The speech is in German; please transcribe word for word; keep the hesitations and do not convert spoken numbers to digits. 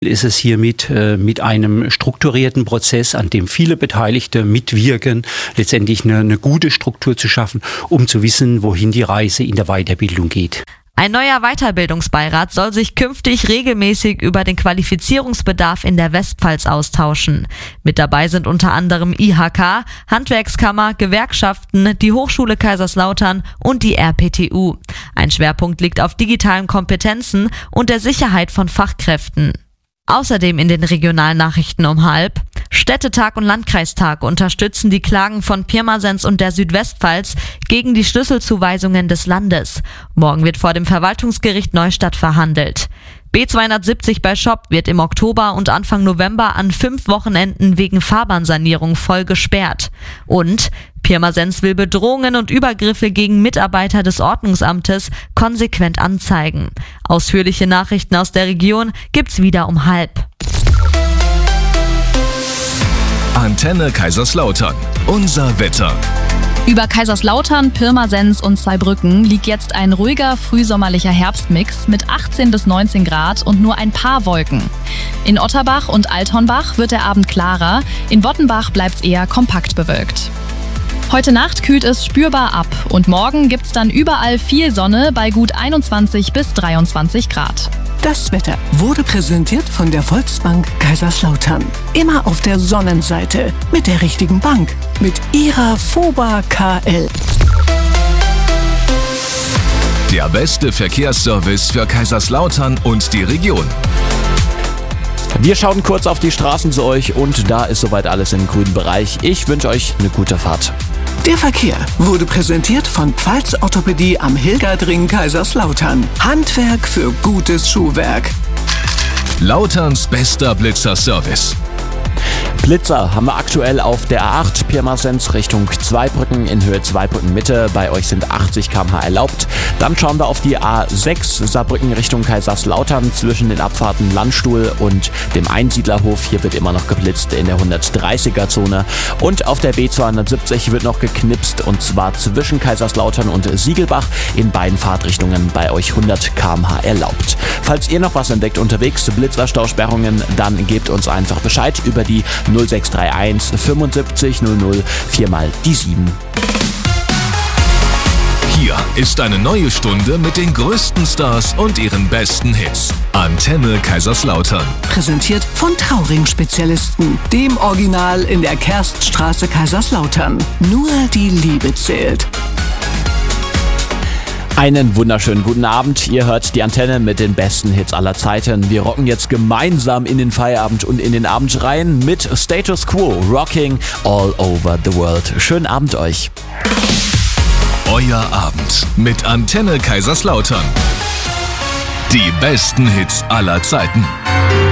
Ist es hiermit äh, mit einem strukturierten Prozess, an dem viele Beteiligte mitwirken, letztendlich eine, eine gute Struktur zu schaffen, um zu wissen, wohin die Reise in der Weiterbildung geht. Ein neuer Weiterbildungsbeirat soll sich künftig regelmäßig über den Qualifizierungsbedarf in der Westpfalz austauschen. Mit dabei sind unter anderem I H K, Handwerkskammer, Gewerkschaften, die Hochschule Kaiserslautern und die R P T U. Ein Schwerpunkt liegt auf digitalen Kompetenzen und der Sicherheit von Fachkräften. Außerdem in den Regionalnachrichten um halb. Städtetag und Landkreistag unterstützen die Klagen von Pirmasens und der Südwestpfalz gegen die Schlüsselzuweisungen des Landes. Morgen wird vor dem Verwaltungsgericht Neustadt verhandelt. B zweihundertsiebzig bei Schopp wird im Oktober und Anfang November an fünf Wochenenden wegen Fahrbahnsanierung voll gesperrt. Und Pirmasens will Bedrohungen und Übergriffe gegen Mitarbeiter des Ordnungsamtes konsequent anzeigen. Ausführliche Nachrichten aus der Region gibt's wieder um halb. Antenne Kaiserslautern. Unser Wetter. Über Kaiserslautern, Pirmasens und Saarbrücken liegt jetzt ein ruhiger, frühsommerlicher Herbstmix mit achtzehn bis neunzehn Grad und nur ein paar Wolken. In Otterbach und Althornbach wird der Abend klarer, in Wottenbach bleibt's eher kompakt bewölkt. Heute Nacht kühlt es spürbar ab und morgen gibt's dann überall viel Sonne bei gut einundzwanzig bis dreiundzwanzig Grad. Das Wetter wurde präsentiert von der Volksbank Kaiserslautern. Immer auf der Sonnenseite mit der richtigen Bank, mit ihrer FOBA K L. Der beste Verkehrsservice für Kaiserslautern und die Region. Wir schauen kurz auf die Straßen zu euch und da ist soweit alles im grünen Bereich. Ich wünsche euch eine gute Fahrt. Der Verkehr wurde präsentiert von Pfalz Orthopädie am Hilgerdring Kaiserslautern. Handwerk für gutes Schuhwerk. Lauterns bester Blitzer-Service. Blitzer haben wir aktuell auf der A acht Pirmasens Richtung Zweibrücken in Höhe Zweibrücken Mitte. Bei euch sind achtzig Kilometer pro Stunde erlaubt. Dann schauen wir auf die A sechs Saarbrücken Richtung Kaiserslautern zwischen den Abfahrten Landstuhl und dem Einsiedlerhof. Hier wird immer noch geblitzt in der hundertdreißiger Zone. Und auf der B zweihundertsiebzig wird noch geknipst und zwar zwischen Kaiserslautern und Siegelbach in beiden Fahrtrichtungen. Bei euch hundert Kilometer pro Stunde erlaubt. Falls ihr noch was entdeckt unterwegs, Blitzerstausperrungen, dann gebt uns einfach Bescheid über die null sechs drei eins fünfundsiebzig null null vier mal die sieben. Hier ist eine neue Stunde mit den größten Stars und ihren besten Hits. Antenne Kaiserslautern. Präsentiert von Trauring-Spezialisten, dem Original in der Kerststraße Kaiserslautern. Nur die Liebe zählt. Einen wunderschönen guten Abend. Ihr hört die Antenne mit den besten Hits aller Zeiten. Wir rocken jetzt gemeinsam in den Feierabend und in den Abend rein mit Status Quo, Rocking All Over the World. Schönen Abend euch. Euer Abend mit Antenne Kaiserslautern. Die besten Hits aller Zeiten.